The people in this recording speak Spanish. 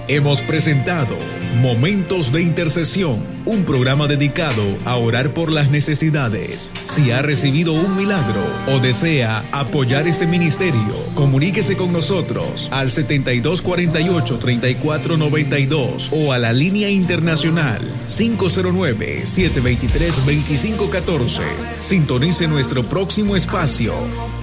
Hemos presentado Momentos de Intercesión, un programa dedicado a orar por las necesidades. Si ha recibido un milagro o desea apoyar este ministerio, comuníquese con nosotros al 7248-3492 o a la línea internacional 509-723-2514. Sintonice nuestro próximo espacio.